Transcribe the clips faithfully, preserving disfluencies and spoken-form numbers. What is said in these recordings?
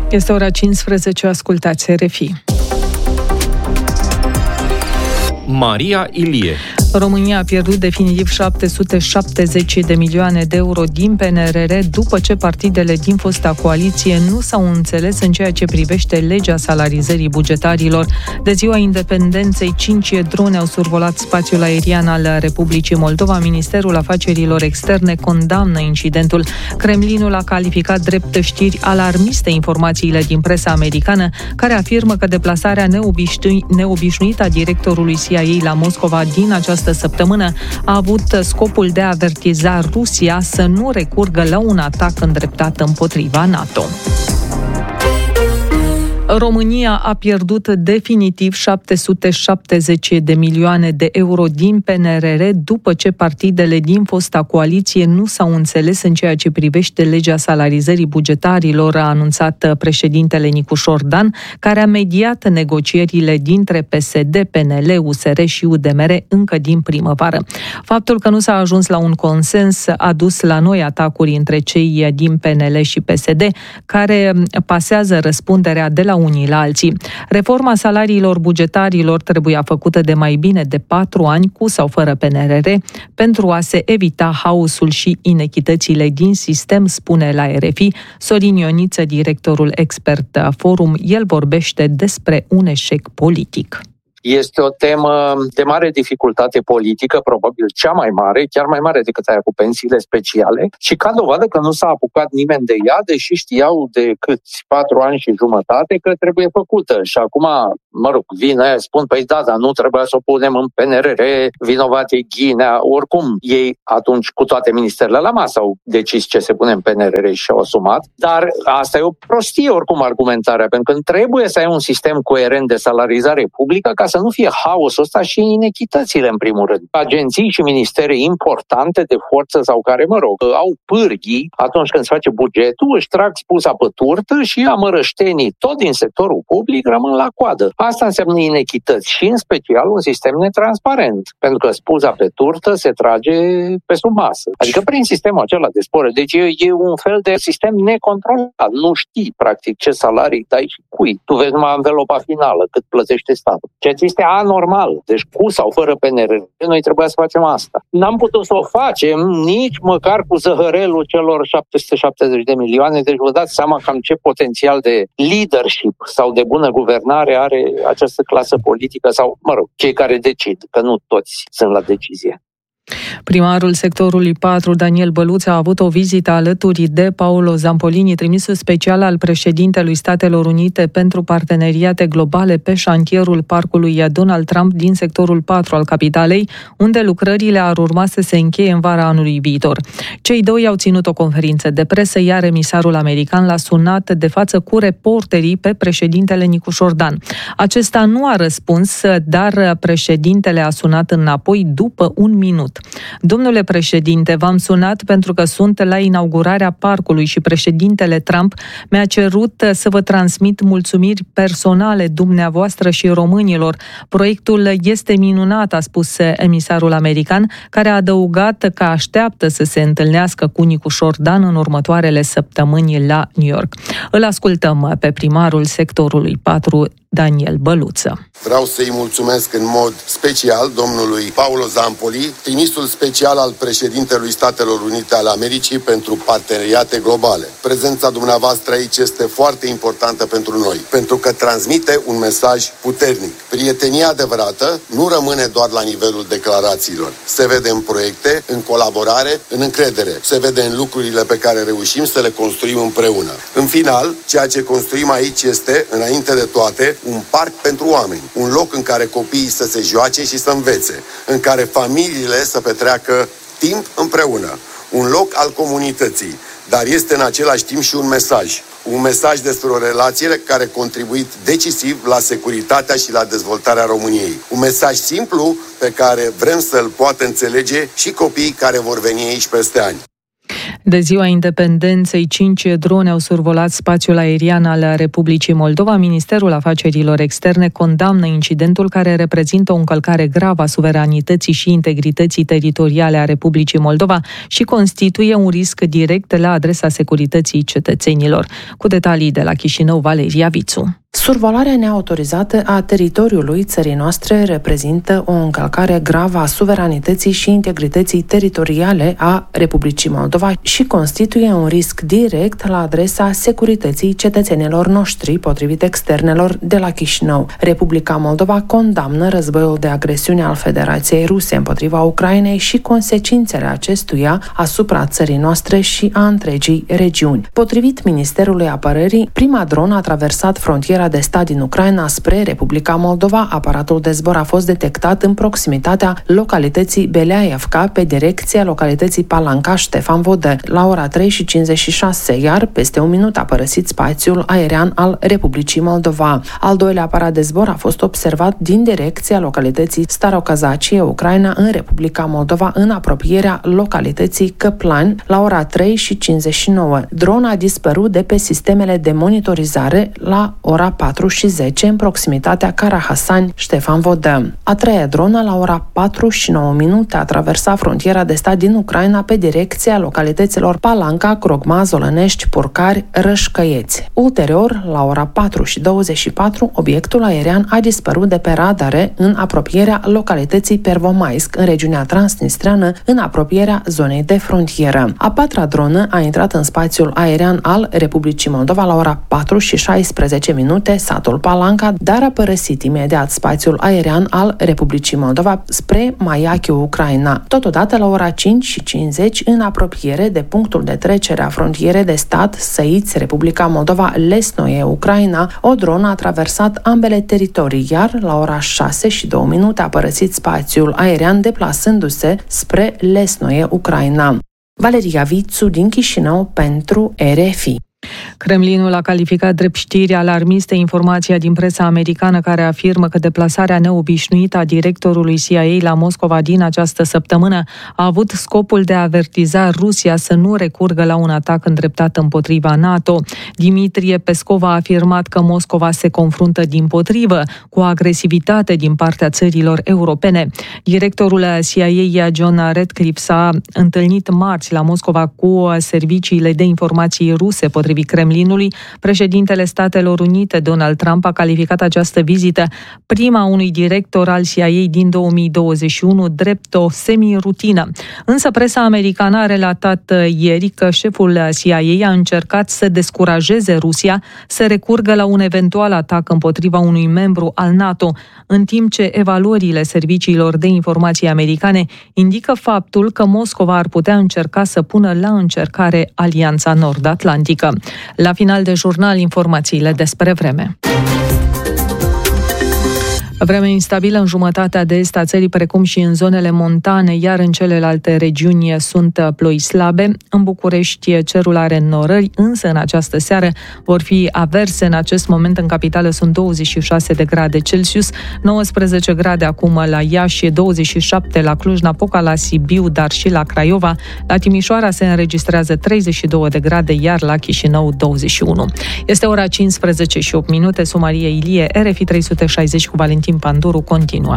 Este ora cincisprezece, ascultați R F I. Maria Ilie. România a pierdut definitiv șapte sute șaptezeci de milioane de euro din P N R R după ce partidele din fosta coaliție nu s-au înțeles în ceea ce privește legea salarizării bugetarilor. De ziua independenței, cinci drone au survolat spațiul aerian al Republicii Moldova. Ministerul Afacerilor Externe condamnă incidentul. Kremlinul a calificat drept știri alarmiste informațiile din presa americană, care afirmă că deplasarea neobișnui- neobișnuită a directorului C I A la Moscova din această săptămână a avut scopul de a avertiza Rusia să nu recurgă la un atac îndreptat împotriva NATO. România a pierdut definitiv șapte sute șaptezeci de milioane de euro din P N R R după ce partidele din fosta coaliție nu s-au înțeles în ceea ce privește legea salarizării bugetarilor, a anunțat președintele Nicușor Dan, care a mediat negocierile dintre P S D, P N L, U S R și U D M R încă din primăvară. Faptul că nu s-a ajuns la un consens a dus la noi atacuri între cei din P N L și P S D, care pasează răspunderea de la unii la alții. Reforma salariilor bugetarilor trebuia făcută de mai bine de patru ani, cu sau fără P N R R, pentru a se evita haosul și inechitățile din sistem, spune la R F I Sorin Ioniță, directorul Expert Forum. El vorbește despre un eșec politic. Este o temă de mare dificultate politică, probabil cea mai mare, chiar mai mare decât aia cu pensiile speciale, și ca dovadă că nu s-a apucat nimeni de ea, deși știau de câți patru ani și jumătate că trebuie făcută. Și acum, mă rog, vine, spun, păi da, dar nu trebuia să o punem în P N R R, vinovat e Ghinea. Oricum, ei atunci cu toate ministerele la masă au decis ce se pune în P N R R și și-au asumat, dar asta e o prostie oricum argumentarea, pentru că trebuie să ai un sistem coerent de salarizare publică ca să nu fie haosul ăsta și inechitățile, în primul rând. Agenții și ministere importante de forță sau care, mă rog, au pârghii atunci când se face bugetul, își trag spusa pe turtă și amărăștenii tot din sectorul public rămân la coadă. Asta înseamnă inechități și, în special, un sistem netransparent, pentru că spusa pe turtă se trage pe sub masă. Adică prin sistemul acela de spore. Deci e, e un fel de sistem necontrolat. Nu știi, practic, ce salarii dai și cui. Tu vezi numai învelopa finală, cât plătește statul. Ceea ce este anormal. Deci cu sau fără P N R R, noi trebuia să facem asta. N-am putut să o facem nici măcar cu zăhărelul celor șapte sute șaptezeci de milioane, deci vă dați seama cam ce potențial de leadership sau de bună guvernare are această clasă politică sau, mă rog, cei care decid, că nu toți sunt la decizie. Primarul sectorului patru, Daniel Băluță, a avut o vizită alături de Paolo Zampolini, trimisul special al președintelui Statelor Unite pentru parteneriate globale, pe șantierul parcului Donald Trump din sectorul patru al capitalei, unde lucrările ar urma să se încheie în vara anului viitor. Cei doi au ținut o conferință de presă, iar emisarul american l-a sunat de față cu reporterii pe președintele Nicușor Dan. Acesta nu a răspuns, dar președintele a sunat înapoi după un minut. Domnule președinte, v-am sunat pentru că sunt la inaugurarea parcului și președintele Trump mi-a cerut să vă transmit mulțumiri personale dumneavoastră și românilor. Proiectul este minunat, a spus emisarul american, care a adăugat că așteaptă să se întâlnească cu Nicușor Dan în următoarele săptămâni la New York. Îl ascultăm pe primarul sectorului patru, Daniel Băluță. Vreau să-i mulțumesc în mod special domnului Paolo Zampoli, trimisul special al președintelui Statelor Unite ale Americii pentru parteneriate globale. Prezența dumneavoastră aici este foarte importantă pentru noi, pentru că transmite un mesaj puternic. Prietenia adevărată nu rămâne doar la nivelul declarațiilor. Se vede în proiecte, în colaborare, în încredere. Se vede în lucrurile pe care reușim să le construim împreună. În final, ceea ce construim aici este, înainte de toate, un parc pentru oameni, un loc în care copiii să se joace și să învețe, în care familiile să petreacă timp împreună, un loc al comunității, dar este în același timp și un mesaj. Un mesaj despre o relație care a contribuit decisiv la securitatea și la dezvoltarea României. Un mesaj simplu pe care vrem să-l poată înțelege și copiii care vor veni aici peste ani. De ziua independenței, cinci drone au survolat spațiul aerian al Republicii Moldova. Ministerul Afacerilor Externe condamnă incidentul care reprezintă o încălcare gravă a suveranității și integrității teritoriale a Republicii Moldova și constituie un risc direct la adresa securității cetățenilor. Cu detalii de la Chișinău, Valeria Vițu. Survolarea neautorizată a teritoriului țării noastre reprezintă o încălcare gravă a suveranității și integrității teritoriale a Republicii Moldova și constituie un risc direct la adresa securității cetățenilor noștri, potrivit externelor de la Chișinău. Republica Moldova condamnă războiul de agresiune al Federației Ruse împotriva Ucrainei și consecințele acestuia asupra țării noastre și a întregii regiuni. Potrivit Ministerului Apărării, prima dronă a traversat frontiera de stat din Ucraina spre Republica Moldova. Aparatul de zbor a fost detectat în proximitatea localității Beleaevca, pe direcția localității Palanca Ștefan Vodă, la ora trei și cincizeci și șase, iar peste un minut a părăsit spațiul aerian al Republicii Moldova. Al doilea aparat de zbor a fost observat din direcția localității Starokazacie, Ucraina, în Republica Moldova, în apropierea localității Căplan, la ora trei și cincizeci și nouă. Drona a dispărut de pe sistemele de monitorizare la ora patru și zece, în proximitatea Karahasani, Ștefan Vodă. A treia dronă, la ora patru și nouă minute, a traversat frontiera de stat din Ucraina pe direcția localităților Palanca, Crogma, Zolănești, Purcari, Rășcăieți. Ulterior, la ora patru și douăzeci și patru, obiectul aerian a dispărut de pe radare în apropierea localității Pervomaisk, în regiunea transnistreană, în apropierea zonei de frontieră. A patra dronă a intrat în spațiul aerian al Republicii Moldova la ora patru și șaisprezece minute, satul Palanca, dar a părăsit imediat spațiul aerian al Republicii Moldova spre Maiachiu, Ucraina. Totodată, la ora cinci și cincizeci, în apropiere de punctul de trecere a frontierei de stat Săiți, Republica Moldova, Lesnoie, Ucraina, o dronă a traversat ambele teritorii, iar la ora șase și două minute a părăsit spațiul aerian, deplasându-se spre Lesnoie, Ucraina. Valeria Vițu din Chișinău pentru R F I. Kremlinul a calificat drept știri alarmiste informația din presa americană care afirmă că deplasarea neobișnuită a directorului C I A la Moscova din această săptămână a avut scopul de a avertiza Rusia să nu recurgă la un atac îndreptat împotriva NATO. Dimitrie Pescov a afirmat că Moscova se confruntă dimpotrivă cu o agresivitate din partea țărilor europene. Directorul C I A, John Ratcliffe, s-a întâlnit marți la Moscova cu serviciile de informații ruse. Potrivit Kremlinului, președintele Statelor Unite, Donald Trump, a calificat această vizită, prima unui director al C I A din două mii douăzeci și unu, drept o semi-rutină. Însă presa americană a relatat ieri că șeful C I A a încercat să descurajeze Rusia să recurgă la un eventual atac împotriva unui membru al NATO, în timp ce evaluările serviciilor de informații americane indică faptul că Moscova ar putea încerca să pună la încercare Alianța Nord-Atlantică. La final de jurnal, informațiile despre vreme. Vreme instabilă în jumătatea de est a țării, precum și în zonele montane, iar în celelalte regiuni sunt ploi slabe. În București cerul are norări, însă în această seară vor fi averse. În acest moment în capitală sunt douăzeci și șase de grade Celsius, nouăsprezece grade acum la Iași, douăzeci și șapte la Cluj-Napoca, la Sibiu, dar și la Craiova. La Timișoara se înregistrează treizeci și două de grade, iar la Chișinău douăzeci și unu. Este ora cincisprezece și opt minute. Sunt Maria Ilie, R F I trei sute șaizeci cu Valentin Panduru continuă.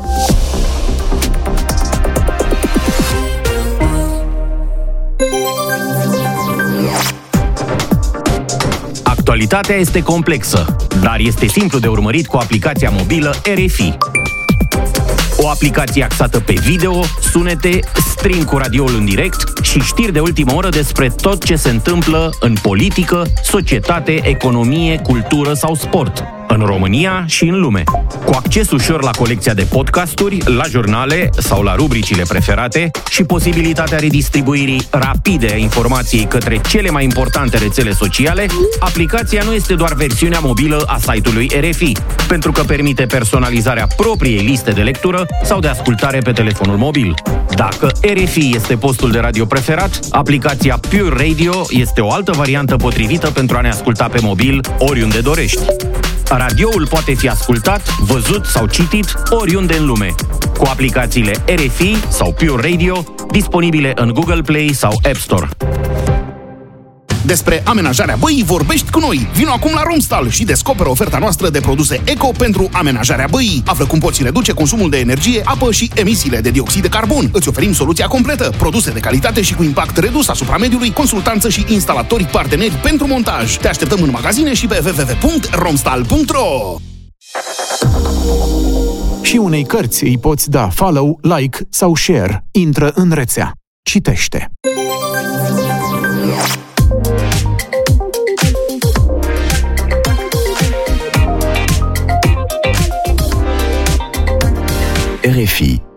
Actualitatea este complexă, dar este simplu de urmărit cu aplicația mobilă R F I. O aplicație axată pe video, sunete, stream cu radioul în direct și știri de ultimă oră despre tot ce se întâmplă în politică, societate, economie, cultură sau sport, în România și în lume. Cu acces ușor la colecția de podcasturi, la jurnale sau la rubricile preferate și posibilitatea redistribuirii rapide a informației către cele mai importante rețele sociale, aplicația nu este doar versiunea mobilă a site-ului R F I, pentru că permite personalizarea propriei liste de lectură sau de ascultare pe telefonul mobil. Dacă R F I este postul de radio preferat, aplicația Pure Radio este o altă variantă potrivită pentru a ne asculta pe mobil oriunde dorești. Radioul poate fi ascultat, văzut sau citit oriunde în lume. cu aplicațiile R F I sau Pure Radio, disponibile în Google Play sau App Store. Despre amenajarea băii vorbești cu noi. Vino acum la Romstal și descoperă oferta noastră de produse eco pentru amenajarea băii. Află cum poți reduce consumul de energie, apă și emisiile de dioxid de carbon. Îți oferim soluția completă, produse de calitate și cu impact redus asupra mediului, consultanță și instalatori parteneri pentru montaj. Te așteptăm în magazine și pe w w w punct romstal punct r o. Și unei cărți îi poți da follow, like sau share. Intră în rețea. Citește. R F I